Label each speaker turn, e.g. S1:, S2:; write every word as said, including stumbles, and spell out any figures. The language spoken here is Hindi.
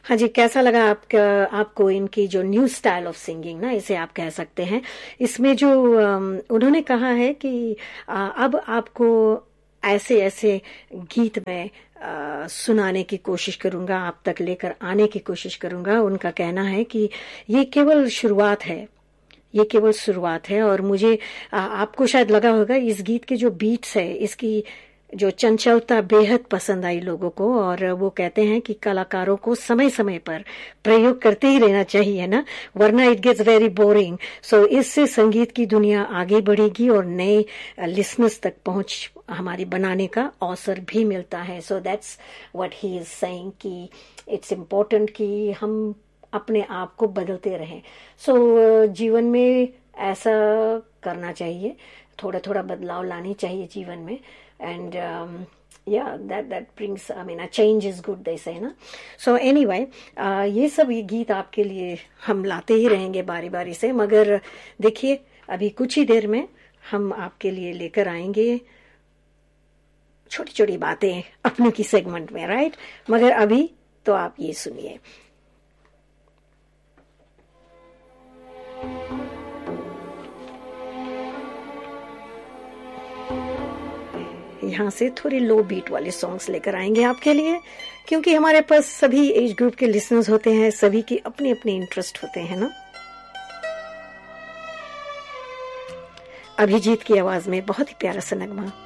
S1: हाँ जी, कैसा लगा आपका आपको इनकी जो न्यू स्टाइल ऑफ सिंगिंग ना, इसे आप कह सकते हैं। इसमें जो अम, उन्होंने कहा है कि आ, अब आपको ऐसे ऐसे गीत में आ, सुनाने की कोशिश करूंगा, आप तक लेकर आने की कोशिश करूंगा। उनका कहना है कि ये केवल शुरुआत है, ये केवल शुरुआत है। और मुझे आ, आपको शायद लगा होगा इस गीत के जो बीट्स है, इसकी जो चंचलता बेहद पसंद आई लोगों को। और वो कहते हैं कि कलाकारों को समय समय पर प्रयोग करते ही रहना चाहिए ना, वरना इट गेट्स वेरी बोरिंग। सो इससे संगीत की दुनिया आगे बढ़ेगी और नए लिसनर्स तक पहुंच हमारी बनाने का अवसर भी मिलता है। So that's what he is saying कि इट्स इम्पोर्टेंट कि हम अपने आप को बदलते रहें। सो so, जीवन में ऐसा करना चाहिए, थोड़ा थोड़ा बदलाव लानी चाहिए जीवन में। एंड या that that brings, I mean, a change is good, दे से ना। सो एनीवे, ये सब ये गीत आपके लिए हम लाते ही रहेंगे बारी बारी से। मगर देखिए, अभी कुछ ही देर में हम आपके लिए लेकर आएंगे छोटी छोटी बातें अपने की सेगमेंट में, राइट। मगर अभी तो आप ये सुनिए। यहाँ से थोड़ी लो बीट वाले सॉन्ग्स लेकर आएंगे आपके लिए, क्योंकि हमारे पास सभी एज ग्रुप के लिसनर्स होते हैं, सभी की अपने अपने इंटरेस्ट होते हैं ना। अभिजीत की आवाज में बहुत ही प्यारा सा नगमा।